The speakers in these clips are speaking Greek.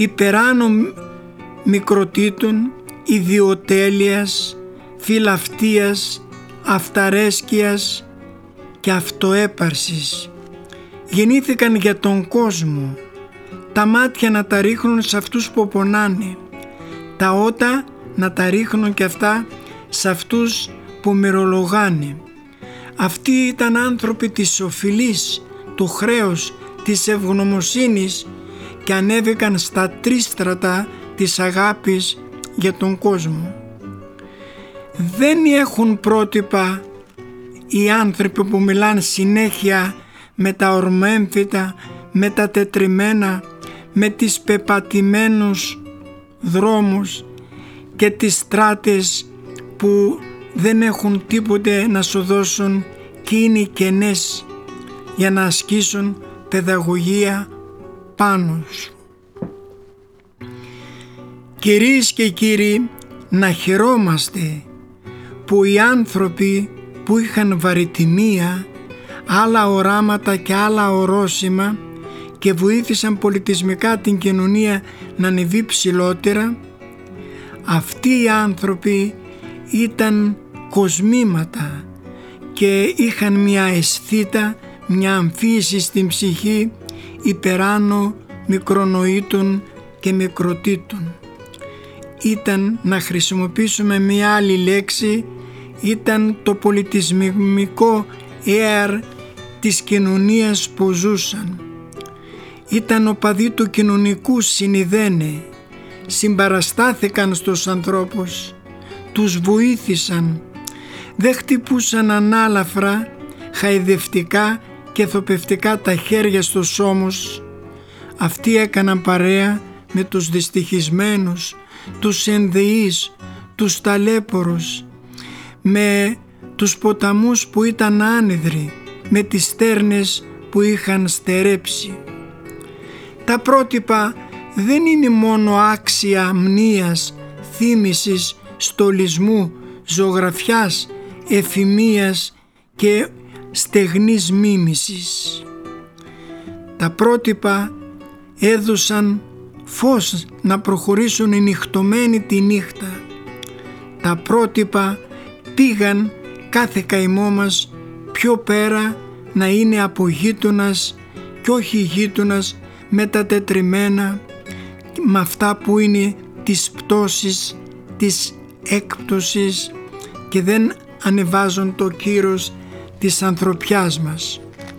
υπεράνω μικροτήτων, ιδιοτέλειας, φιλαυτίας, αυταρέσκειας και αυτοέπαρσης. Γεννήθηκαν για τον κόσμο, τα μάτια να τα ρίχνουν σε αυτούς που πονάνε, τα ότα να τα ρίχνουν και αυτά σε αυτούς που μυρολογάνε. Αυτοί ήταν άνθρωποι της οφειλής, του χρέους, της ευγνωμοσύνης και ανέβηκαν στα τρίστρατα της αγάπης για τον κόσμο. Δεν έχουν πρότυπα οι άνθρωποι που μιλάνε συνέχεια με τα ορμέμφυτα, με τα τετριμμένα, με τις πεπατημένους δρόμους και τις στράτες που δεν έχουν τίποτε να σου δώσουν και είναι κενές για να ασκήσουν παιδαγωγία πάνω σου. Κυρίες και κύριοι, να χαιρόμαστε που οι άνθρωποι που είχαν βαρυτιμία, άλλα οράματα και άλλα ορόσημα και βοήθησαν πολιτισμικά την κοινωνία να ανεβεί ψηλότερα, αυτοί οι άνθρωποι ήταν κοσμήματα και είχαν μια αισθήτα, μια αμφίεση στην ψυχή υπεράνω μικρονοήτων και μικροτήτων. Ήταν, να χρησιμοποιήσουμε μια άλλη λέξη, ήταν το πολιτισμικό air της κοινωνίας που ζούσαν. Ήταν οπαδοί του κοινωνικού συνειδένε, συμπαραστάθηκαν στους ανθρώπους, τους βοήθησαν, δεν χτυπούσαν ανάλαφρα, χαϊδευτικά και θοπευτικά τα χέρια στους ώμους. Αυτοί έκαναν παρέα με τους δυστυχισμένους, τους ενδεείς, τους ταλέπορους, με τους ποταμούς που ήταν άνεδροι, με τις στέρνες που είχαν στερέψει. Τα πρότυπα δεν είναι μόνο άξια μνήας, θύμησης, στολισμού, ζωγραφιάς, εφημείας και στεγνής μίμησης. Τα πρότυπα έδωσαν φως να προχωρήσουν ενυχτωμένοι τη νύχτα. Τα πρότυπα πήγαν κάθε καημό μας πιο πέρα να είναι από γείτονας και όχι γείτονας με τα τετριμμένα, με αυτά που είναι της πτώσης, της έκπτωσης και δεν ανεβάζουν το κύρος της ανθρωπιάς μας.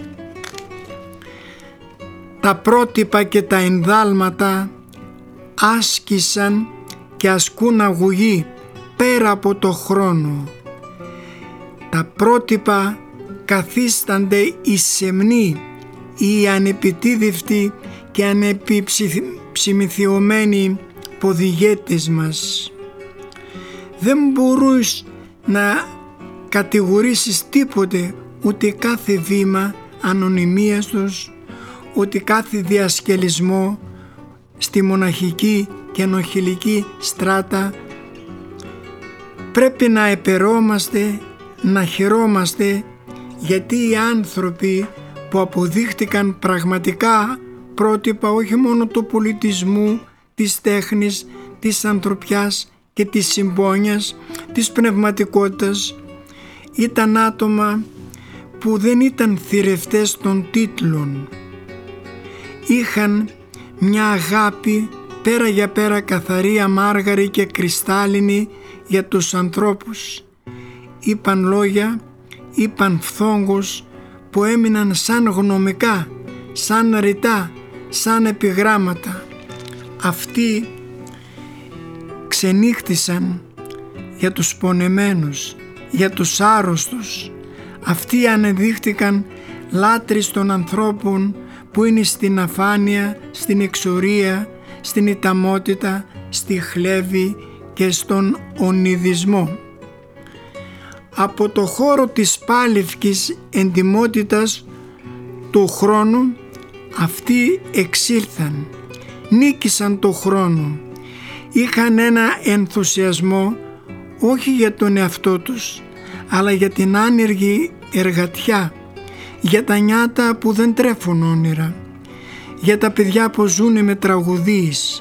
Τα πρότυπα και τα ενδάλματα άσκησαν και ασκούν αγωγή πέρα από το χρόνο. Τα πρότυπα καθίστανται οι σεμνοί, οι ανεπιτίδευτοι και ανεπιψημιθιωμένοι ποδηγέτες μας. Δεν μπορείς να κατηγορήσεις τίποτε, ούτε κάθε βήμα ανωνυμίας τους, ούτε κάθε διασκελισμό στη μοναχική και ενοχηλική στράτα. Πρέπει να επερόμαστε, να χαιρόμαστε, γιατί οι άνθρωποι που αποδείχτηκαν πραγματικά πρότυπα όχι μόνο του πολιτισμού, της τέχνης, της ανθρωπιάς και της συμπόνιας, της πνευματικότητας, ήταν άτομα που δεν ήταν θηρευτές των τίτλων. Είχαν μια αγάπη πέρα για πέρα καθαρή, αμάργαρη και κρυστάλλινη για τους ανθρώπους. Είπαν λόγια, είπαν φθόγκους που έμειναν σαν γνωμικά, σαν ρητά, σαν επιγράμματα. Αυτοί ξενύχτησαν για τους πονεμένους, για τους άρρωστους. Αυτοί ανεδείχτηκαν λάτρεις των ανθρώπων που είναι στην αφάνεια, στην εξορία, στην ηταμότητα, στη χλέβη και στον ονειδισμό. Από το χώρο της πάλευκης εντιμότητας του χρόνου αυτοί εξήλθαν, νίκησαν το χρόνο, είχαν ένα ενθουσιασμό όχι για τον εαυτό τους, αλλά για την άνεργη εργατιά, για τα νιάτα που δεν τρέφουν όνειρα, για τα παιδιά που ζουν με τραγουδίες,